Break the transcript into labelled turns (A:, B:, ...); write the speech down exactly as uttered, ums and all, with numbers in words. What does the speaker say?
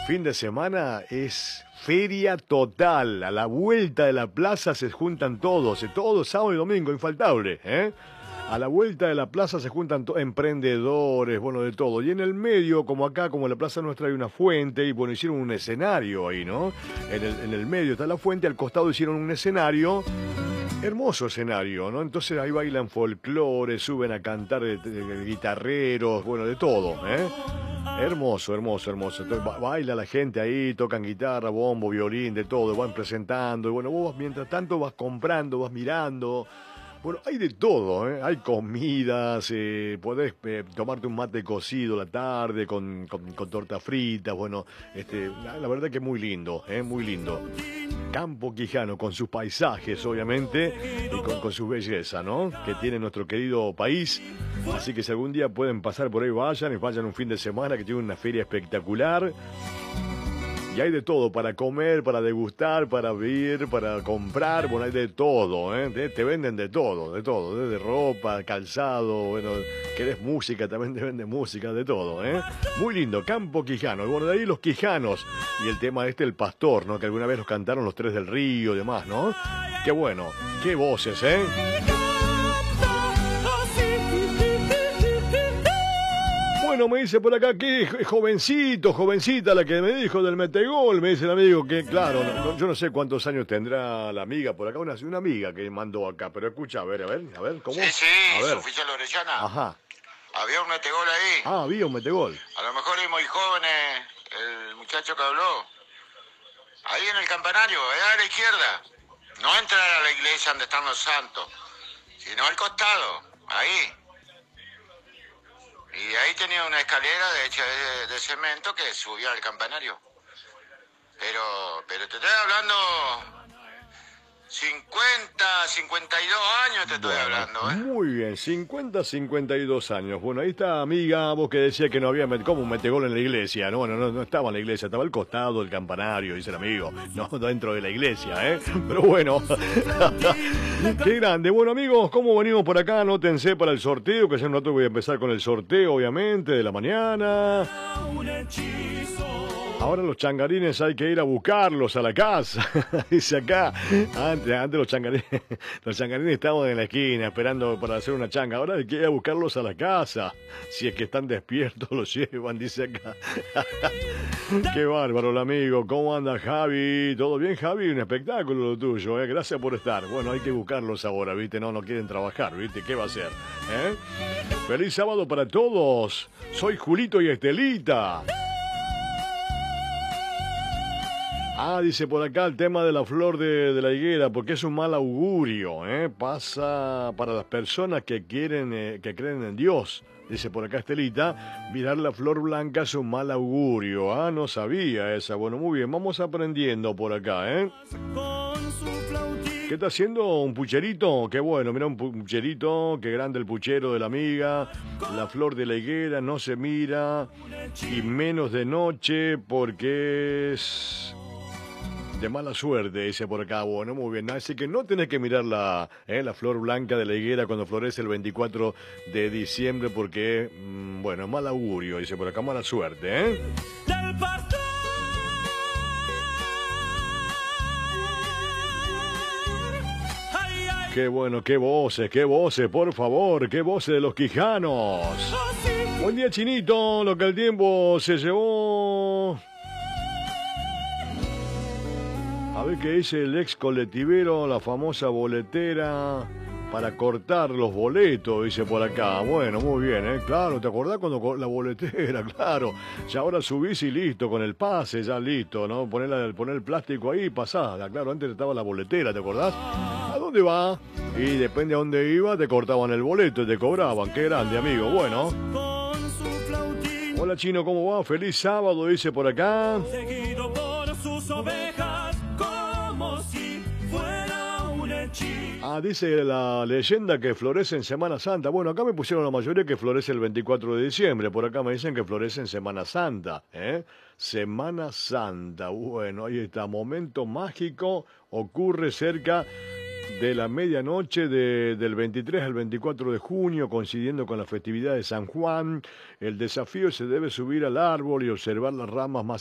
A: Fin de semana es feria total. A la vuelta de la plaza se juntan todos, todos sábado y domingo, infaltable, ¿eh? A la vuelta de la plaza se juntan emprendedores, bueno, de todo. Y en el medio, como acá, como en la plaza nuestra hay una fuente, y bueno, hicieron un escenario ahí, ¿no? En el, en el medio está la fuente, al costado hicieron un escenario. Hermoso escenario, ¿no? Entonces ahí bailan folclore, suben a cantar de, de, de guitarreros, bueno, de todo, ¿eh? Hermoso, hermoso, hermoso. Entonces, ba baila la gente ahí, tocan guitarra, bombo, violín, de todo, van presentando. Y bueno, vos mientras tanto vas comprando, vas mirando. Bueno, hay de todo, ¿eh? Hay comidas, eh, podés eh, tomarte un mate cocido la tarde con, con, con torta frita, bueno, este, la, la verdad que muy lindo, ¿eh? Muy lindo. Campo Quijano, con sus paisajes, obviamente, y con, con su belleza, ¿no? Que tiene nuestro querido país. Así que si algún día pueden pasar por ahí, vayan, y vayan un fin de semana, que tiene una feria espectacular. Y hay de todo, para comer, para degustar, para ver, para comprar, bueno, hay de todo, ¿eh? Te, te venden de todo, de todo, desde ropa, calzado, bueno, querés música, también te venden música, de todo, ¿eh? Muy lindo, Campo Quijano, y bueno, de ahí los Quijanos, y el tema este, el pastor, ¿no? Que alguna vez los cantaron los Tres del Río y demás, ¿no? Qué bueno, qué voces, ¿eh? Bueno, me dice por acá que jovencito, jovencita la que me dijo del metegol, me dice el amigo que, claro, no, no, yo no sé cuántos años tendrá la amiga por acá, una, una amiga que mandó acá, pero escucha, a ver, a ver, a ver, ¿cómo?
B: Sí, sí,
A: a ver.
B: oficial Orellana.
A: Ajá.
B: Había un metegol ahí.
A: Ah, había un metegol.
B: A lo mejor es muy jóvenes, el muchacho que habló. Ahí en el campanario, allá a la izquierda. No entrar a la iglesia donde están los santos, sino al costado, ahí. Y ahí tenía una escalera de hecha de, de cemento que subía al campanario. Pero, pero te estoy hablando cincuenta, cincuenta y dos años te estoy
A: bueno,
B: hablando, ¿eh?
A: Muy bien, cincuenta, cincuenta y dos años. Bueno, ahí está, amiga, vos que decía que no había met como un metegol en la iglesia. No, bueno, no, no estaba en la iglesia, estaba al costado del campanario, dice el amigo. No, dentro de la iglesia, ¿eh? Pero bueno, qué grande. Bueno, amigos, ¿cómo venimos por acá? Anótense para el sorteo, que ya no te voy a empezar con el sorteo, obviamente, de la mañana. Ahora los changarines hay que ir a buscarlos a la casa. Dice acá. Antes, antes los changarines, los changarines estaban en la esquina esperando para hacer una changa. Ahora hay que ir a buscarlos a la casa. Si es que están despiertos, los llevan, dice acá. Qué bárbaro el amigo. ¿Cómo anda Javi? ¿Todo bien, Javi? Un espectáculo lo tuyo, ¿eh? Gracias por estar. Bueno, hay que buscarlos ahora, ¿viste? No, no quieren trabajar, ¿viste? ¿Qué va a hacer? ¿Eh? Feliz sábado para todos. Soy Julito y Estelita. Ah, dice por acá el tema de la flor de, de la higuera, porque es un mal augurio, ¿eh? Pasa para las personas que quieren, eh, que creen en Dios. Dice por acá Estelita, mirar la flor blanca es un mal augurio. Ah, no sabía esa. Bueno, muy bien, vamos aprendiendo por acá, ¿eh? ¿Qué está haciendo? ¿Un pucherito? Qué bueno, mira un pucherito, qué grande el puchero de la amiga. La flor de la higuera no se mira, y menos de noche porque es de mala suerte, dice por acá. Bueno, muy bien. Así que no tenés que mirar la, eh, la flor blanca de la higuera cuando florece el veinticuatro de diciembre porque, mmm, bueno, mal augurio, dice por acá, mala suerte, ¿eh? Qué bueno, qué voces, qué voces, por favor, qué voces de los Quijanos. Buen día, Chinito, lo que el tiempo se llevó. A ver qué dice el ex colectivero, la famosa boletera para cortar los boletos, dice por acá. Bueno, muy bien, ¿eh? Claro, ¿te acordás cuando la boletera? Claro, ya ahora subís y listo, con el pase ya listo, ¿no? Poner, la, poner el plástico ahí y pasada. Claro, antes estaba la boletera, ¿te acordás? ¿A dónde va? Y depende a dónde iba, te cortaban el boleto y te cobraban. Qué grande, amigo. Bueno. Hola, Chino, ¿cómo va? Feliz sábado, dice por acá.
C: Seguido por sus ovejas.
A: Ah, dice la leyenda que florece en Semana Santa. Bueno, acá me pusieron la mayoría que florece el veinticuatro de diciembre. Por acá me dicen que florece en Semana Santa, ¿eh? Semana Santa. Bueno, ahí está. Momento mágico ocurre cerca de la medianoche de, del veintitrés al veinticuatro de junio, coincidiendo con la festividad de San Juan. El desafío se debe subir al árbol y observar las ramas más